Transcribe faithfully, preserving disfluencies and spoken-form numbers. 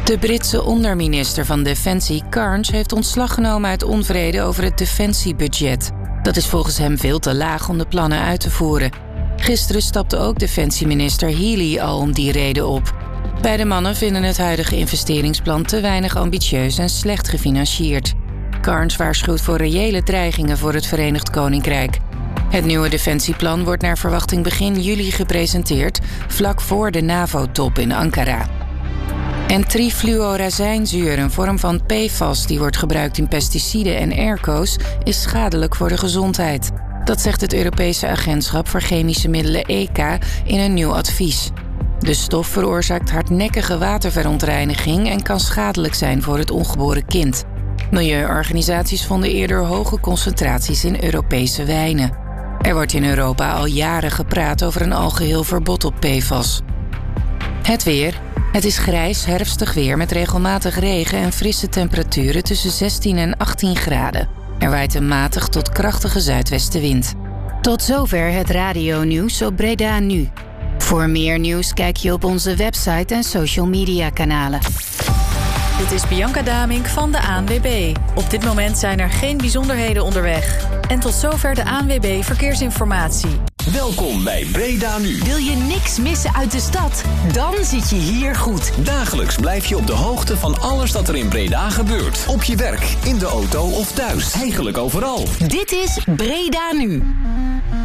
De Britse onderminister van Defensie, Carnes, heeft ontslag genomen uit onvrede over het defensiebudget. Dat is volgens hem veel te laag om de plannen uit te voeren. Gisteren stapte ook defensieminister Healey al om die reden op. Beide mannen vinden het huidige investeringsplan te weinig ambitieus en slecht gefinancierd. Carnes waarschuwt voor reële dreigingen voor het Verenigd Koninkrijk. Het nieuwe defensieplan wordt naar verwachting begin juli gepresenteerd, vlak voor de NAVO-top in Ankara. En trifluorazijnzuur, een vorm van P F A S die wordt gebruikt in pesticiden en airco's, is schadelijk voor de gezondheid. Dat zegt het Europese Agentschap voor Chemische Middelen E C A in een nieuw advies. De stof veroorzaakt hardnekkige waterverontreiniging en kan schadelijk zijn voor het ongeboren kind. Milieuorganisaties vonden eerder hoge concentraties in Europese wijnen. Er wordt in Europa al jaren gepraat over een algeheel verbod op P F A S. Het weer. Het is grijs, herfstig weer met regelmatig regen en frisse temperaturen tussen zestien en achttien graden. Er waait een matig tot krachtige zuidwestenwind. Tot zover het radionieuws op Breda Nu. Voor meer nieuws kijk je op onze website en social media kanalen. Dit is Bianca Damink van de A N W B. Op dit moment zijn er geen bijzonderheden onderweg. En tot zover de A N W B Verkeersinformatie. Welkom bij Breda Nu. Wil je niks missen uit de stad? Dan zit je hier goed. Dagelijks blijf je op de hoogte van alles dat er in Breda gebeurt. Op je werk, in de auto of thuis. Eigenlijk overal. Dit is Breda Nu.